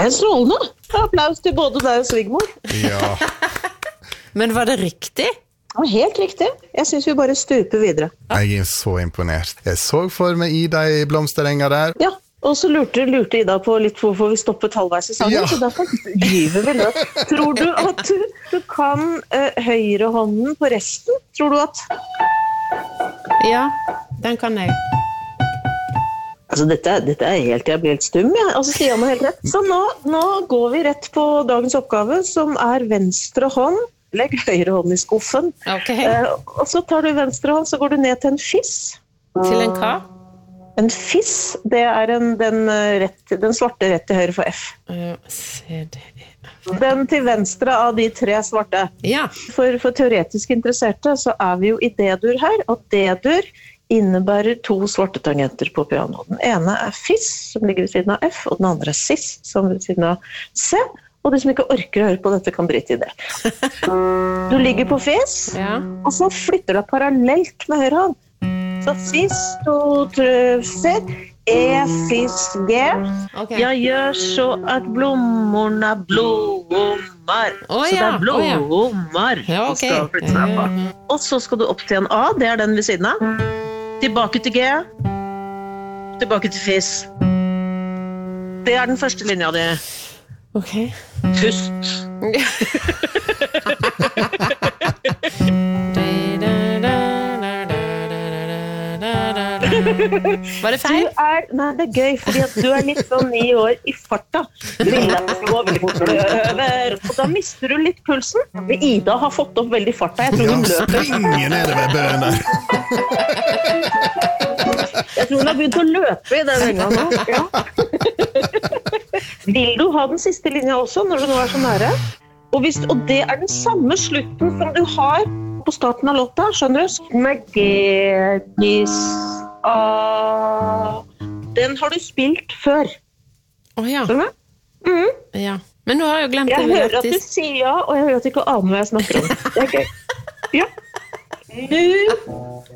strålende. Applaus til både deg og Svigmor. Ja. Men var det riktig? Ja, helt riktig. Jeg synes vi bare stuper videre. Jeg er så imponert. Jeg så for meg Ida I blomsterenga der. Ja, og så lurte Ida på litt hvorfor vi stoppet halvveis I sangen, så derfor gyver vi løs. Tror du at du kan høyrehånden på resten? Tror du at... Ja, den kan jeg. Altså, dette helt, jeg blir helt stum, ja. Altså, sier han helt rett. Så nå går vi rett på dagens oppgave, som venstre hånd. Legg høyre hånd I skuffen. Okay. Og så tar du venstre hånd, så går du ned til en fiss. Til en hva? En fiss, det den svarte rett til høyre for F. Den til venstre av de 3 svarte. Ja. For teoretisk interesserte så vi jo I D-dur her, og D-dur innebærer 2 svarte tangenter på piano. Den ene fiss, som ligger ved siden av F, og den andre sis, som ved siden av C. Og de som ikke orker å høre på dette kan drite I det. Du ligger på fiss, og så flytter du parallelt med høyre hånd. Så fiss, 2, 3, 4, E, fiss, G. Okay. Jeg gjør så at blommorna blommar. Så det blommar. Ja, okay. Og så skal du opp til en A, det den ved siden av. Tilbake til G. Tilbake til fiss. Det den første linja di. Ok. Pust. Var det feil? Nei, det gøy, fordi at du litt sånn 9 år I farta. Brillene går veldig fort over, og da mister du litt pulsen. Ida har fått opp veldig farta, jeg tror hun løper. Springer nede ved bøen der. Jeg tror hun har begynt å løpe I den renga nå. Ja. Vil du ha den siste linja også, når du nå så nære? Og det den samme slutten som du har på starten av låta, skjønner du? Magegis Den har du spilt før. Ja. Skjønner du? Ja. Men nå har jeg jo glemt det. Jeg hører at du sier ja, og jeg hører at du ikke aner hva jeg snakker om. Det gøy. Ja. Nu